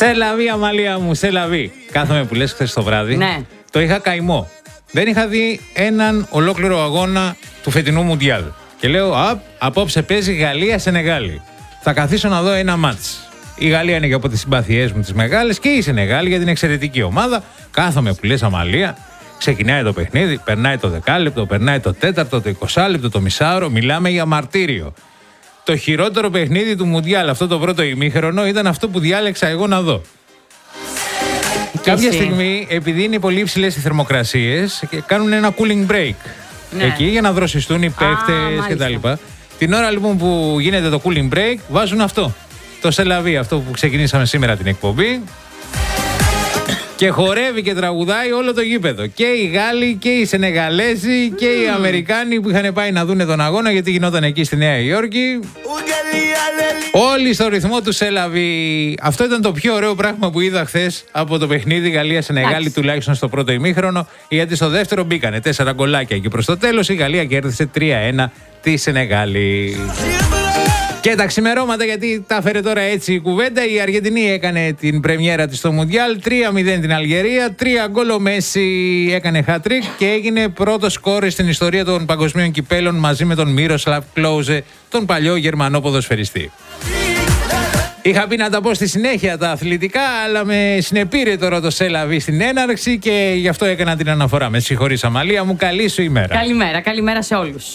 Σελαβή, Αμαλία μου, σελαβή. Κάθομαι που λες χθες το βράδυ. Ναι. Το είχα καημό. Δεν είχα δει έναν ολόκληρο αγώνα του φετινού Μουντιάλ. Και λέω, απόψε παίζει Γαλλία-Σενεγάλη. Θα καθίσω να δω ένα μάτς. Η Γαλλία είναι και από τις συμπάθειές μου τις μεγάλες και η Σενεγάλη για την εξαιρετική ομάδα. Κάθομαι που λες, Αμαλία. Ξεκινάει το παιχνίδι, περνάει το 10 λεπτό, περνάει το 4ο, το 20 λεπτό, το μισάωρο. Μιλάμε για μαρτύριο. Το χειρότερο παιχνίδι του Μουντιάλ αυτό το πρώτο ημίχρονο ήταν αυτό που διάλεξα εγώ να δω. Κάποια στιγμή, επειδή είναι πολύ υψηλές οι θερμοκρασίες, κάνουν ένα cooling break εκεί για να δροσιστούν οι παίκτες κτλ. Την ώρα λοιπόν που γίνεται το cooling break, βάζουν αυτό. Το σελαβί, αυτό που ξεκινήσαμε σήμερα την εκπομπή. Και χορεύει και τραγουδάει όλο το γήπεδο. Και οι Γάλλοι και οι Σενεγαλέζοι και οι Αμερικάνοι που είχαν πάει να δούνε τον αγώνα, γιατί γινόταν εκεί στη Νέα Υόρκη. Όλοι στο ρυθμό του σελαβί. Αυτό ήταν το πιο ωραίο πράγμα που είδα χθες από το παιχνίδι Γαλλία-Σενεγάλη, τουλάχιστον στο πρώτο ημίχρονο. Γιατί στο δεύτερο μπήκανε 4 γκολάκια και προς το τέλος η Γαλλία κέρδισε 3-1 τη Σενεγάλη. Και τα ξημερώματα, γιατί τα φέρε τώρα έτσι η κουβέντα, η Αργεντινή έκανε την πρεμιέρα της στο Μουντιάλ, 3-0 την Αλγερία, 3 γκολ ο Μέση έκανε hat-trick και έγινε πρώτο σκόρερ στην ιστορία των παγκοσμίων κυπέλων μαζί με τον Μίροσλαβ Κλόουζε, τον παλιό Γερμανό ποδοσφαιριστή. Είχα πει να τα πω στη συνέχεια τα αθλητικά, αλλά με συνεπήρε τώρα το σέλαβι στην έναρξη και γι' αυτό έκανα την αναφορά. Με συγχωρείς, Αμαλία μου, καλή σου ημέρα. Καλημέρα σε όλους.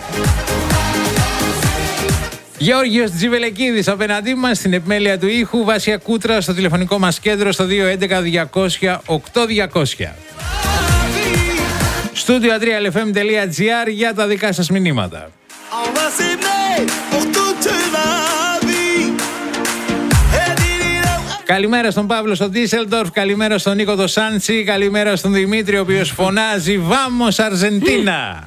Γεώργιος Τζιβελεκίδης απέναντί μας στην επιμέλεια του ήχου, Βάσια Κούτρα στο τηλεφωνικό μας κέντρο στο 211-200-8200. Studio3lfm.gr για τα δικά σας μηνύματα. Καλημέρα στον Παύλο στο Ντίσελντορφ, καλημέρα στον Νίκο το Σάντσι, καλημέρα στον Δημήτρη ο οποίος φωνάζει «Βάμος Αρζεντίνα».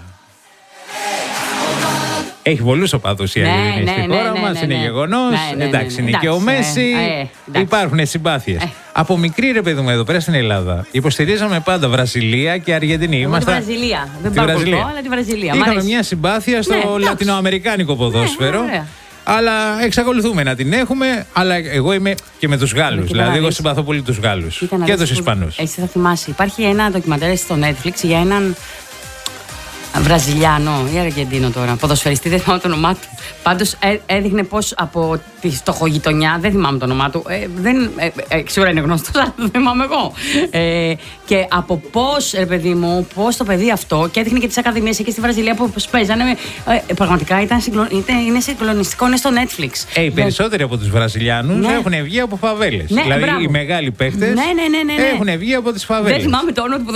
Έχει πολλούς οπαδούς η Αργεντινή στη χώρα μας, είναι γεγονός. Εντάξει, είναι και ο Μέση. Υπάρχουν συμπάθειες. Από μικρή, ρε παιδί μου, εδώ πέρα στην Ελλάδα υποστηρίζαμε πάντα Βραζιλία και Αργεντινή. Τη Βραζιλία. Δεν πάω αλλά τη Βραζιλία. Είχαμε μια συμπάθεια στο λατινοαμερικάνικο ποδόσφαιρο. Αλλά εξακολουθούμε να την έχουμε. Αλλά εγώ είμαι και με τους Γάλλους. Δηλαδή, εγώ συμπαθώ πολύ τους Γάλλους και τους Ισπανούς. Εσύ θα θυμάσαι, υπάρχει ένα ντοκιμαντέρ στο Netflix για έναν Βραζιλιάνο ή Αργεντίνο τώρα, ποδοσφαιριστή, δεν θυμάμαι το όνομά του. Πάντως έδειχνε πως από τη στοχογειτονιά, δεν θυμάμαι το όνομά του, σίγουρα είναι γνωστός, αλλά δεν θυμάμαι εγώ. Και από πώς, ρε παιδί μου, πώς το παιδί αυτό, και έδειχνε και τις ακαδημίες εκεί στη Βραζιλία που παίζανε, πραγματικά είναι συγκλονιστικό, είναι στο Netflix. Οι περισσότεροι από τους Βραζιλιάνους έχουν βγει από φαβέλες. Δηλαδή οι μεγάλοι παίχτες έχουν βγει από τις φαβέλες. Δεν θυμάμαι το όνομα του